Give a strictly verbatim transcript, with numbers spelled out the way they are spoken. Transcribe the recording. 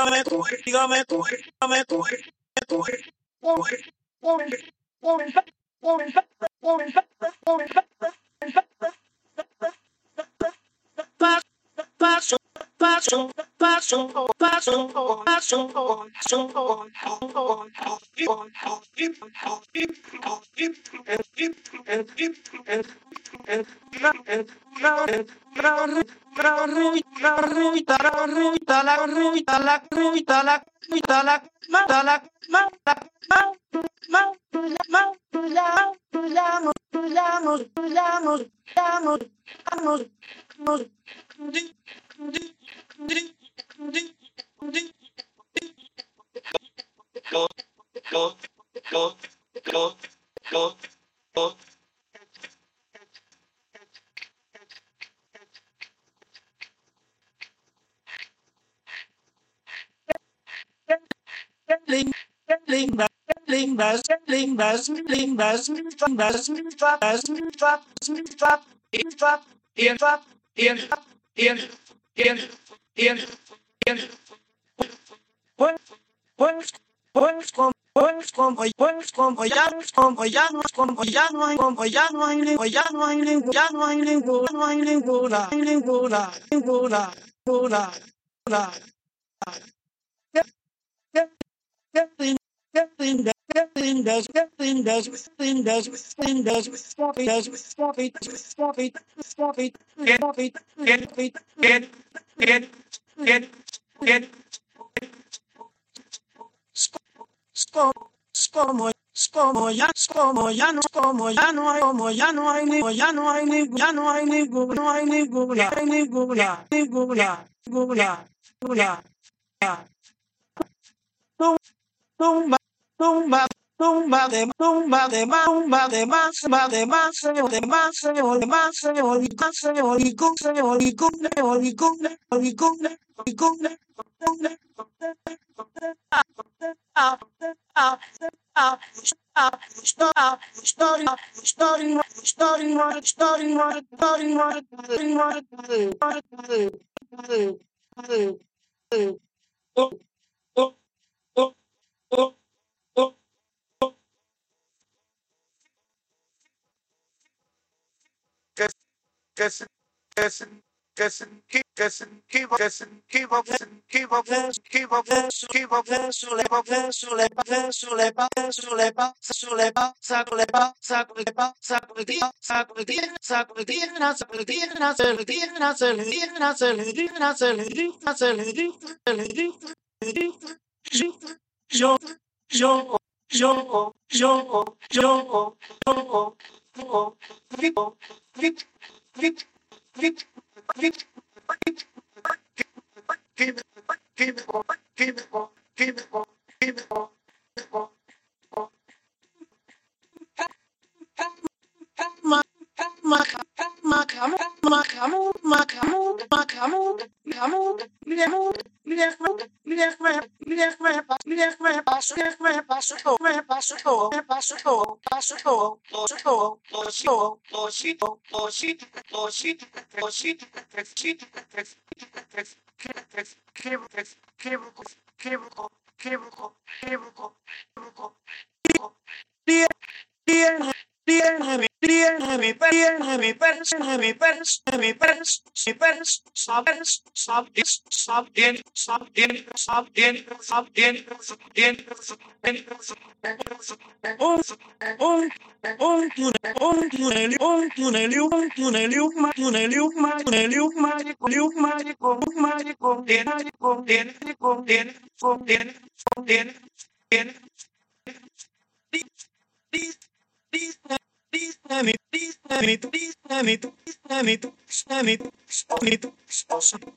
dígame tú, dígame tú, dígame tú, paso, paso, paso, paso, paso, Linda, linda, linda, linda, linda, pues, pues, pues, como, pues, como, pues, como ya, como ya no, como ya no hay, como ya no hay, ningún- ya no hay, ningún- ya no hay ninguna, no hay ninguna, ninguna, ninguna, ninguna, ninguna. Como, como ya, como ya no, como ya no hay, como ya no hay, ni- ya no hay, ni- ya no hay ninguna, no hay ninguna, ninguna, ninguna, ninguna, ninguna. Tumba, tumba, tumba de, tumba de, tumba de más, va de más, señor, de más, señor, de más, señor, y con, señor, y con, señor, y con, señor, y con, y con, y con, ah, ah, ah, ah, story, story, story, story, story, story, Kessin, kessin, kessin, keep, kessin, keep, kessin, keep up, kessin, keep up, keep up, keep up, sule, up, sule, sule, sule, sule, sule, sule, sacudir, sacudir, sacudir, sacudir, sacudir, sacudir, sacudir, sacudir, sacudir, yo, yo, yo, yo, yo, yo, yo, vivo, vivo, vivo, vivo, vivo, give it, give it, give it, give it, give it, Tiene mi pers, mi pers, mi pers, mi pers, mi pers, sabes, sabes, sabes, sabes, sabes, sabes, un, un, un túnel, un túnel, un túnel, un túnel, un túnel, un túnel, un mágico, un mágico, un mágico, en mágico, en mágico, en en en en en Please, please, me, please, me, please, me, please, me, please, me, please, me,